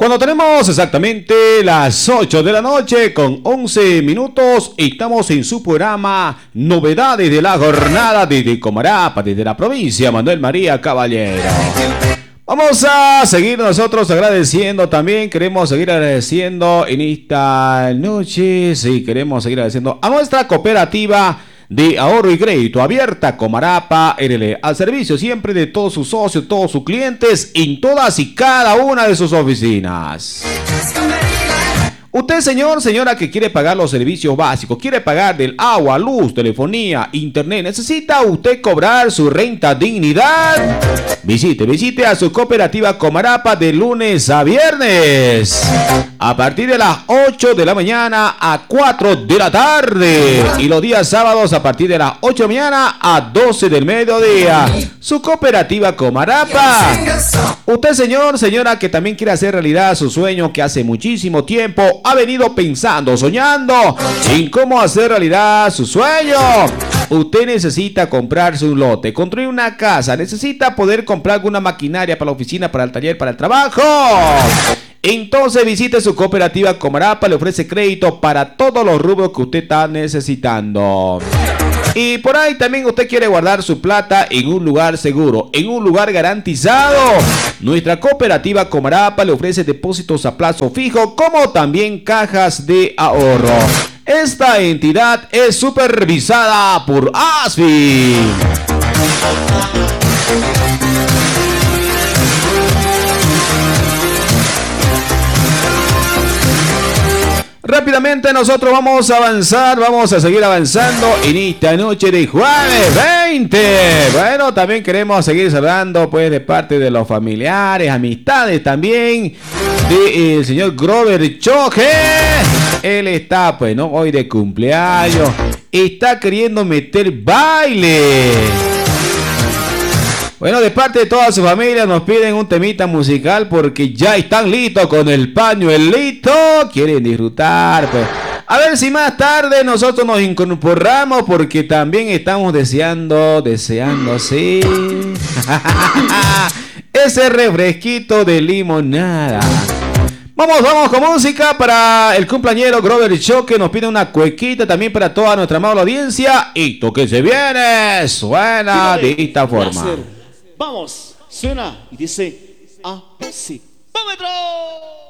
Cuando tenemos exactamente las 8 de la noche con 11 minutos, estamos en su programa Novedades de la Jornada desde Comarapa, desde la provincia Manuel María Caballero. Vamos a seguir nosotros agradeciendo también, queremos seguir agradeciendo en esta noche, sí, queremos seguir agradeciendo a nuestra cooperativa de ahorro y crédito abierta Comarapa RL, al servicio siempre de todos sus socios, todos sus clientes en todas y cada una de sus oficinas. Usted, señor, señora, que quiere pagar los servicios básicos, quiere pagar del agua, luz, telefonía, internet, necesita usted cobrar su renta dignidad. Visite a su cooperativa Comarapa de lunes a viernes, a partir de las 8 de la mañana a 4 de la tarde, y los días sábados a partir de las 8 de la mañana a 12 del mediodía. Su cooperativa Comarapa. Usted, señor, señora, que también quiere hacer realidad su sueño que hace muchísimo tiempo ha venido pensando, soñando en cómo hacer realidad su sueño. Usted necesita comprarse un lote, construir una casa, necesita poder comprar alguna maquinaria para la oficina, para el taller, para el trabajo. Entonces visite su cooperativa Comarapa, le ofrece crédito para todos los rubros que usted está necesitando. Y por ahí también usted quiere guardar su plata en un lugar seguro, en un lugar garantizado. Nuestra cooperativa Comarapa le ofrece depósitos a plazo fijo, como también cajas de ahorro. Esta entidad es supervisada por ASFI. Rápidamente nosotros vamos a avanzar, vamos a seguir avanzando en esta noche de jueves 20. Bueno, también queremos seguir saludando pues de parte de los familiares, amistades también del señor Grover Choque. Él está pues no hoy de cumpleaños, está queriendo meter baile. Bueno, de parte de toda su familia nos piden un temita musical porque ya están listos con el pañuelito. Quieren disfrutar, pues. A ver si más tarde nosotros nos incorporamos porque también estamos deseando, sí. Ese refresquito de limonada. Vamos con música para el cumpleañero Grover Choque. Nos pide una cuequita también para toda nuestra amable audiencia. Esto que se viene suena de esta forma. Vamos, suena y dice así. ¡Vómetro!